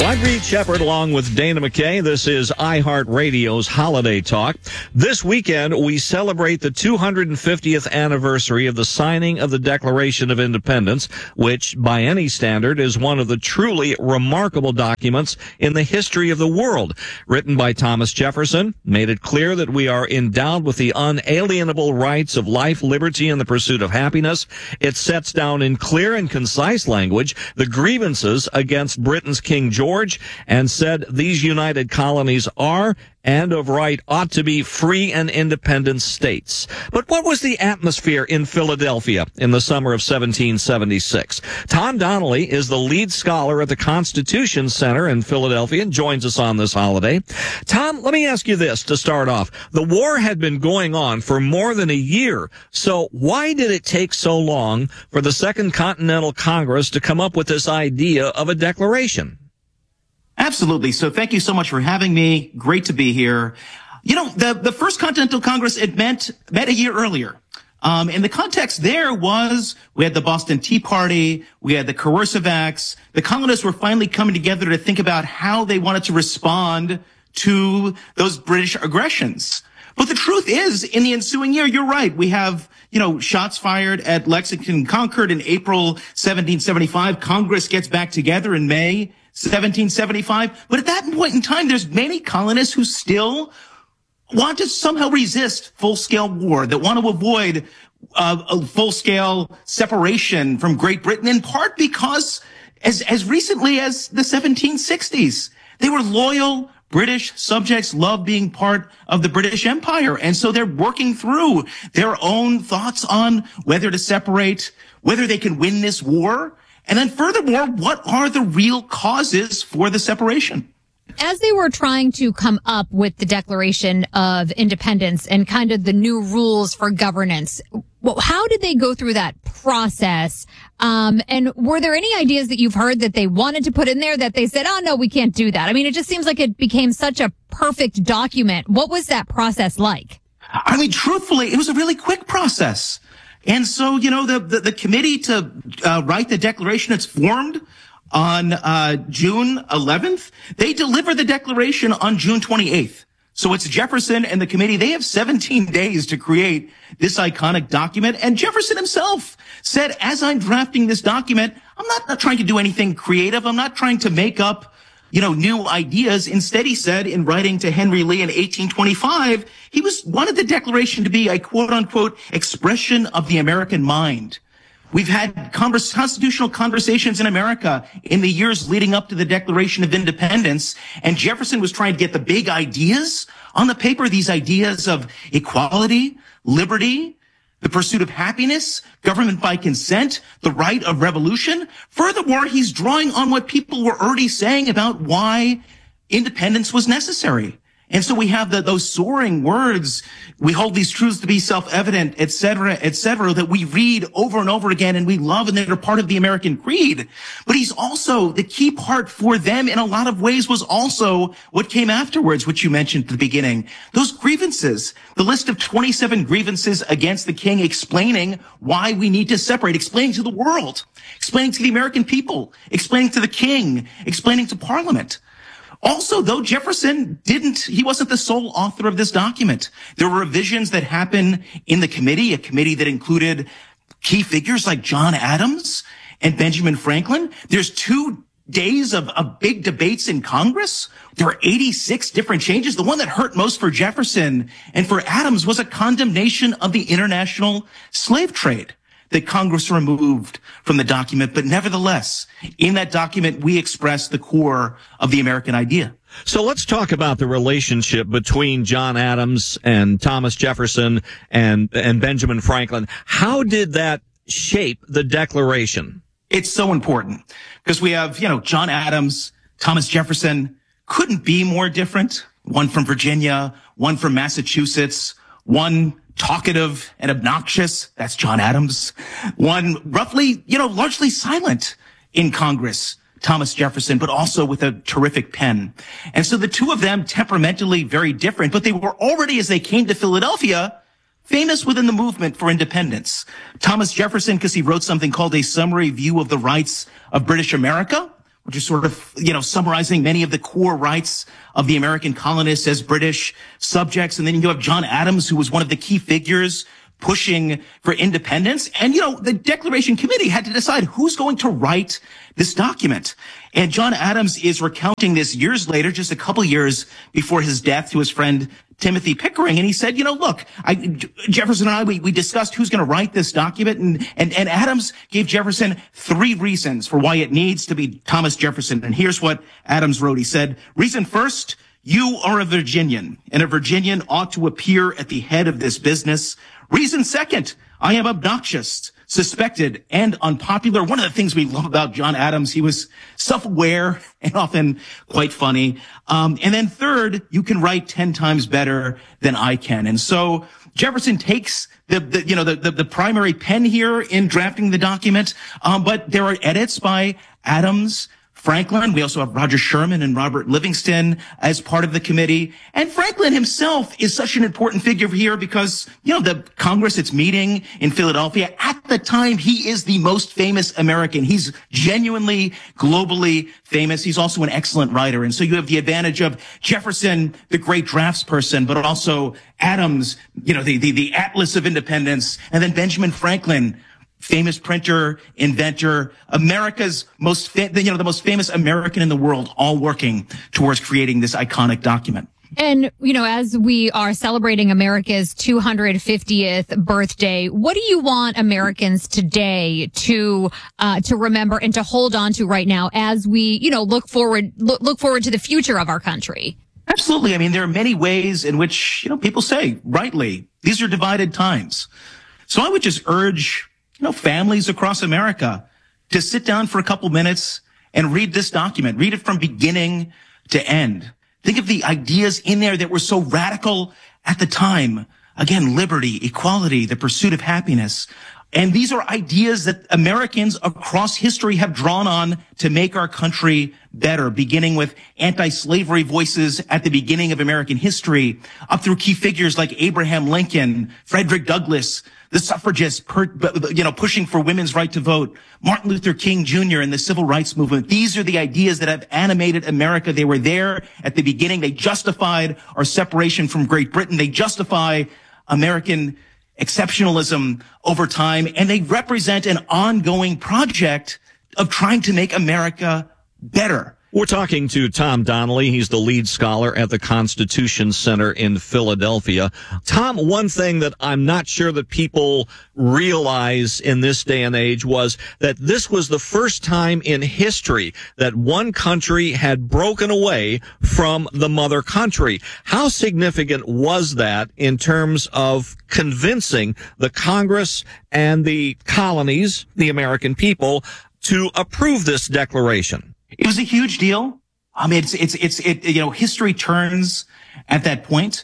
I'm Reed Shepard along with Dana McKay. This is iHeartRadio's Holiday Talk. This weekend, we celebrate the 250th anniversary of the signing of the Declaration of Independence, which, by any standard, is one of the truly remarkable documents in the history of the world. Written by Thomas Jefferson, made it clear that we are endowed with the unalienable rights of life, liberty, and the pursuit of happiness. It sets down in clear and concise language the grievances against Britain's King George, and said these united colonies are and of right ought to be free and independent states. But what was the atmosphere in Philadelphia in the summer of 1776? Tom Donnelly is the lead scholar at the Constitution Center in Philadelphia and joins us on this holiday. Tom, let me ask you this to start off. The war had been going on for more than a year, so why did it take so long for the Second Continental Congress to come up with this idea of a declaration? Absolutely. So thank you so much for having me. Great to be here. You know, the First Continental Congress, it met a year earlier. And the context there was we had the Boston Tea Party, we had the Coercive Acts. The colonists were finally coming together to think about how they wanted to respond to those British aggressions. But the truth is, in the ensuing year, you're right. We have, shots fired at Lexington and Concord in April 1775. Congress gets back together in May 1775. But at that point in time, there's many colonists who still want to somehow resist full-scale war, that want to avoid a full-scale separation from Great Britain, in part because as recently as the 1760s, they were loyal British subjects, loved being part of the British Empire. And so they're working through their own thoughts on whether to separate, whether they can win this war. And then furthermore, what are the real causes for the separation? As they were trying to come up with the Declaration of Independence and kind of the new rules for governance, how did they go through that process? And were there any ideas that you've heard that they wanted to put in there that they said, oh, no, we can't do that? I mean, it just seems like it became such a perfect document. What was that process like? I mean, truthfully, it was a really quick process. And so, the committee to write the declaration, it's formed on June 11th. They deliver the declaration on June 28th. So it's Jefferson and the committee. They have 17 days to create this iconic document. And Jefferson himself said, as I'm drafting this document, I'm not trying to do anything creative. I'm not trying to make up new ideas. Instead, he said in writing to Henry Lee in 1825, he wanted the declaration to be a quote unquote expression of the American mind. We've had constitutional conversations in America in the years leading up to the Declaration of Independence, and Jefferson was trying to get the big ideas on the paper, these ideas of equality, liberty, the pursuit of happiness, government by consent, the right of revolution. Furthermore, he's drawing on what people were already saying about why independence was necessary. And so we have those soaring words, we hold these truths to be self-evident, et cetera, that we read over and over again and we love and that are part of the American creed. But he's also, the key part for them in a lot of ways was also what came afterwards, which you mentioned at the beginning. Those grievances, the list of 27 grievances against the king, explaining why we need to separate, explaining to the world, explaining to the American people, explaining to the king, explaining to Parliament. Also, though, Jefferson he wasn't the sole author of this document. There were revisions that happened in the committee, a committee that included key figures like John Adams and Benjamin Franklin. There's 2 days of big debates in Congress. There were 86 different changes. The one that hurt most for Jefferson and for Adams was a condemnation of the international slave trade that Congress removed from the document. But nevertheless, in that document, we express the core of the American idea. So let's talk about the relationship between John Adams and Thomas Jefferson and Benjamin Franklin. How did that shape the Declaration? It's so important because we have, John Adams, Thomas Jefferson couldn't be more different. One from Virginia, one from Massachusetts, one talkative and obnoxious. That's John Adams. One roughly, largely silent in Congress, Thomas Jefferson, but also with a terrific pen. And so the two of them temperamentally very different, but they were already, as they came to Philadelphia, famous within the movement for independence. Thomas Jefferson, because he wrote something called A Summary View of the Rights of British America, which is sort of, summarizing many of the core rights of the American colonists as British subjects. And then you have John Adams, who was one of the key figures pushing for independence. And, the Declaration Committee had to decide who's going to write this document. And John Adams is recounting this years later, just a couple years before his death, to his friend Timothy Pickering. And he said, look, Jefferson and I, we discussed who's going to write this document. And Adams gave Jefferson 3 reasons for why it needs to be Thomas Jefferson. And here's what Adams wrote. He said, reason first, you are a Virginian, and a Virginian ought to appear at the head of this business. Reason second, I am obnoxious, suspected, and unpopular. One of the things we love about John Adams, he was self-aware and often quite funny. And then third, you can write 10 times better than I can. And so Jefferson takes the primary pen here in drafting the document. But there are edits by Adams, Franklin. We also have Roger Sherman and Robert Livingston as part of the committee. And Franklin himself is such an important figure here because, the Congress, it's meeting in Philadelphia. At the time, he is the most famous American. He's genuinely globally famous. He's also an excellent writer. And so you have the advantage of Jefferson, the great draftsperson, but also Adams, the Atlas of Independence, and then Benjamin Franklin, famous printer, inventor, America's the most famous American in the world, all working towards creating this iconic document. And, as we are celebrating America's 250th birthday, what do you want Americans today to remember and to hold on to right now as we, look forward to the future of our country? Absolutely. I mean, there are many ways in which, people say, rightly, these are divided times. So I would just urge families across America to sit down for a couple minutes and read this document. Read it from beginning to end. Think of the ideas in there that were so radical at the time. Again, liberty, equality, the pursuit of happiness. And these are ideas that Americans across history have drawn on to make our country better, beginning with anti-slavery voices at the beginning of American history, up through key figures like Abraham Lincoln, Frederick Douglass, the suffragists, pushing for women's right to vote, Martin Luther King Jr. and the civil rights movement. These are the ideas that have animated America. They were there at the beginning. They justified our separation from Great Britain. They justify American exceptionalism over time, and they represent an ongoing project of trying to make America better. We're talking to Tom Donnelly. He's the lead scholar at the Constitution Center in Philadelphia. Tom, one thing that I'm not sure that people realize in this day and age was that this was the first time in history that one country had broken away from the mother country. How significant was that in terms of convincing the Congress and the colonies, the American people, to approve this declaration? It was a huge deal. History turns at that point.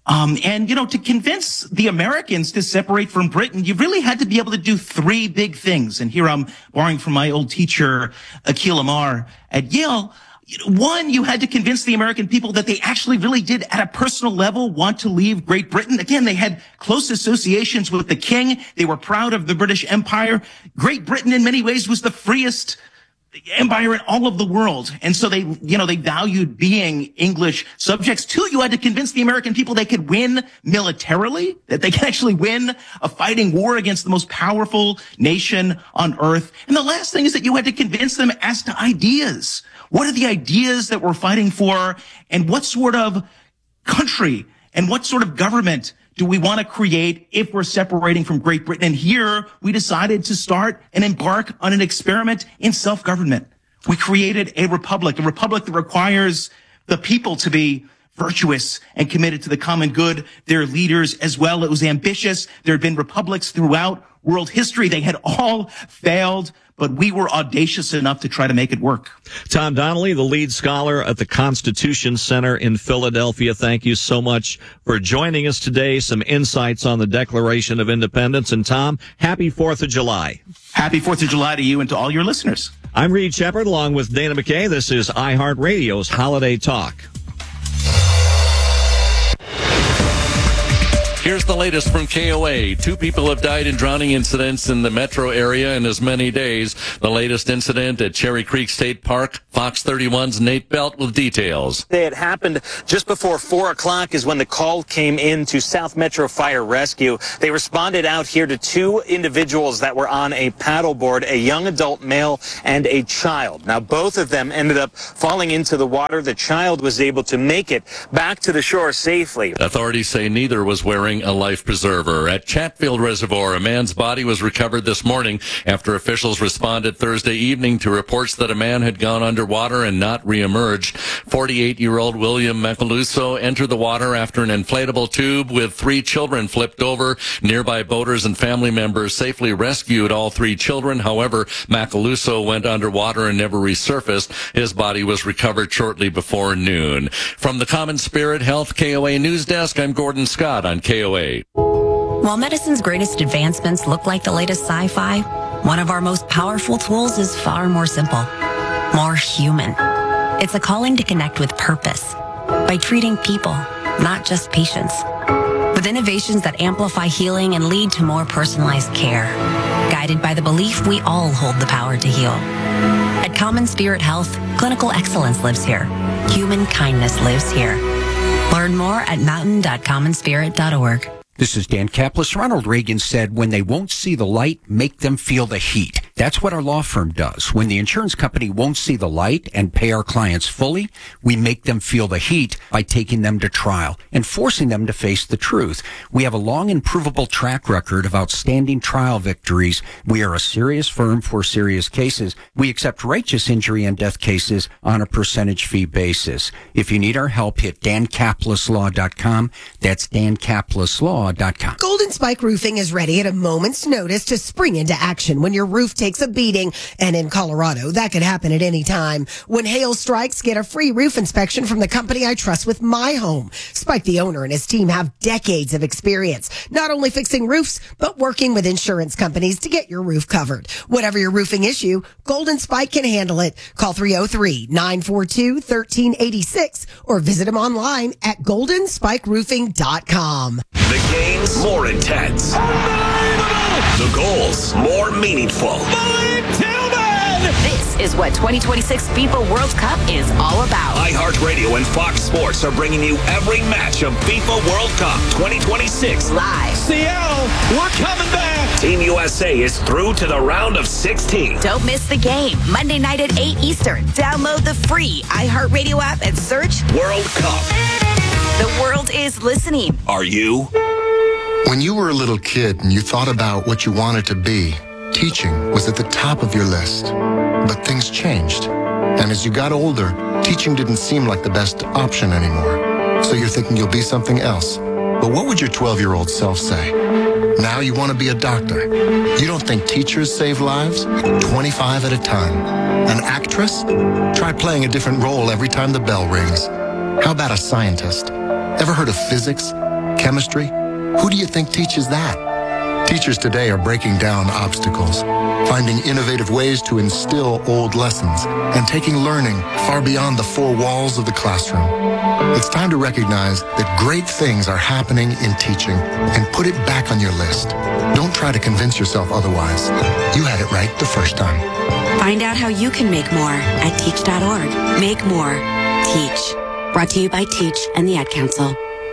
To convince the Americans to separate from Britain, you really had to be able to do 3 big things. And here I'm borrowing from my old teacher, Akhil Amar at Yale. One, you had to convince the American people that they actually really did at a personal level want to leave Great Britain. Again, they had close associations with the king. They were proud of the British Empire. Great Britain in many ways was the freest empire in all of the world. And so they valued being English subjects. 2, you had to convince the American people they could win militarily, that they could actually win a fighting war against the most powerful nation on earth. And the last thing is that you had to convince them as to ideas. What are the ideas that we're fighting for? And what sort of country and what sort of government do we want to create if we're separating from Great Britain? And here we decided to start and embark on an experiment in self-government. We created a republic that requires the people to be virtuous and committed to the common good, their leaders as well. It was ambitious. There had been republics throughout world history. They had all failed, but we were audacious enough to try to make it work. Tom Donnelly, the lead scholar at the Constitution Center in Philadelphia, thank you so much for joining us today. Some insights on the Declaration of Independence. And Tom, happy 4th of July. Happy 4th of July to you and to all your listeners. I'm Reed Shepard along with Dana McKay. This is iHeartRadio's Holiday Talk. Here's the latest from KOA. 2 people have died in drowning incidents in the metro area in as many days. The latest incident at Cherry Creek State Park. Fox 31's Nate Belt with details. It happened just before 4 o'clock is when the call came in to South Metro Fire Rescue. They responded out here to 2 individuals that were on a paddleboard, a young adult male and a child. Now, both of them ended up falling into the water. The child was able to make it back to the shore safely. Authorities say neither was wearing a life preserver. At Chatfield Reservoir, a man's body was recovered this morning after officials responded Thursday evening to reports that a man had gone underwater and not reemerged. 48-year-old William Macaluso entered the water after an inflatable tube with 3 children flipped over. Nearby boaters and family members safely rescued all 3 children. However, Macaluso went underwater and never resurfaced. His body was recovered shortly before noon. From the Common Spirit Health KOA News Desk, I'm Gordon Scott on KOA. While medicine's greatest advancements look like the latest sci-fi, one of our most powerful tools is far more simple, more human. It's a calling to connect with purpose by treating people, not just patients, with innovations that amplify healing and lead to more personalized care, guided by the belief we all hold the power to heal. At Common Spirit Health, clinical excellence lives here. Human kindness lives here. Learn more at mountain.commonspirit.org. This is Dan Kaplis. Ronald Reagan said, when they won't see the light, make them feel the heat. That's what our law firm does. When the insurance company won't see the light and pay our clients fully, we make them feel the heat by taking them to trial and forcing them to face the truth. We have a long and provable track record of outstanding trial victories. We are a serious firm for serious cases. We accept righteous injury and death cases on a percentage fee basis. If you need our help, hit dankapleslaw.com. That's dankapleslaw.com. Golden Spike Roofing is ready at a moment's notice to spring into action when your roof takes a beating. And in Colorado, that could happen at any time. When hail strikes, get a free roof inspection from the company I trust with my home. Spike, the owner, and his team have decades of experience, not only fixing roofs, but working with insurance companies to get your roof covered. Whatever your roofing issue, Golden Spike can handle it. Call 303-942-1386 or visit them online at goldenspikeroofing.com. The games more intense. The goals more meaningful. This is what 2026 FIFA World Cup is all about. iHeartRadio and Fox Sports are bringing you every match of FIFA World Cup 2026 live. Seattle, we're coming back. Team USA is through to the round of 16. Don't miss the game. Monday night at 8 Eastern. Download the free iHeartRadio app and search World Cup. The world is listening. Are you? When you were a little kid and you thought about what you wanted to be, teaching was at the top of your list. But things changed. And as you got older, teaching didn't seem like the best option anymore. So you're thinking you'll be something else. But what would your 12-year-old self say? Now you want to be a doctor. You don't think teachers save lives? 25 at a time. An actress? Try playing a different role every time the bell rings. How about a scientist? Ever heard of physics? Chemistry? Who do you think teaches that? Teachers today are breaking down obstacles, finding innovative ways to instill old lessons, and taking learning far beyond the 4 walls of the classroom. It's time to recognize that great things are happening in teaching and put it back on your list. Don't try to convince yourself otherwise. You had it right the first time. Find out how you can make more at teach.org. Make more. Teach. Brought to you by Teach and the Ad Council.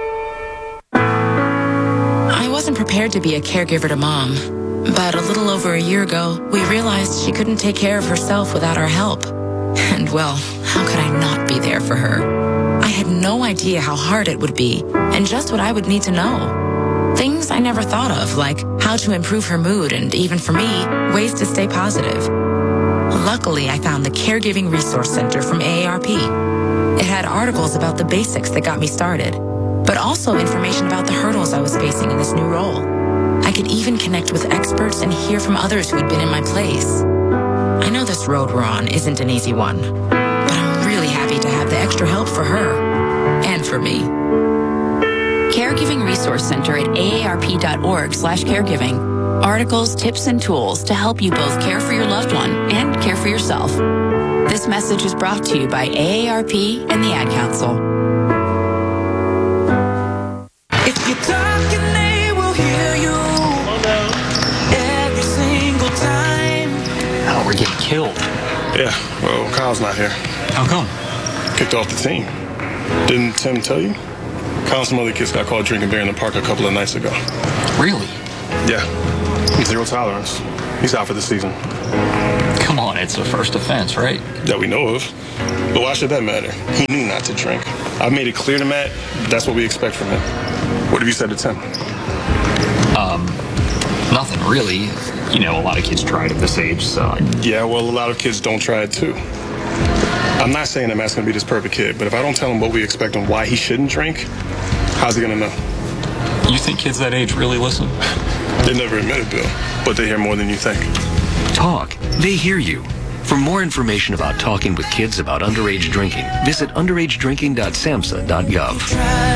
I wasn't prepared to be a caregiver to Mom, but a little over a year ago, we realized she couldn't take care of herself without our help. And well, how could I not be there for her? I had no idea how hard it would be and just what I would need to know. Things I never thought of, like how to improve her mood and, even for me, ways to stay positive. Luckily, I found the Caregiving Resource Center from AARP. It had articles about the basics that got me started, but also information about the hurdles I was facing in this new role. I could even connect with experts and hear from others who had been in my place. I know this road we're on isn't an easy one, but I'm really happy to have the extra help for her and for me. Caregiving Resource Center at aarp.org/caregiving. Articles, tips, and tools to help you both care for your loved one and care for yourself. This message is brought to you by AARP and the Ad Council. If you're talking killed. Yeah, well, Kyle's not here. How come? Kicked off the team. Didn't Tim tell you? Kyle and some other kids got caught drinking beer in the park a couple of nights ago. Really? Yeah. Zero tolerance. He's out for the season. Come on, it's a first offense, right? That we know of. But why should that matter? He knew not to drink. I've made it clear to Matt that's what we expect from him. What have you said to Tim? Nothing really. You know, a lot of kids try it at this age, so... Yeah, well, a lot of kids don't try it too. I'm not saying that Matt's going to be this perfect kid, but if I don't tell him what we expect and why he shouldn't drink, how's he going to know? You think kids that age really listen? They never admit it, Bill, but they hear more than you think. Talk. They hear you. For more information about talking with kids about underage drinking, visit underagedrinking.samhsa.gov.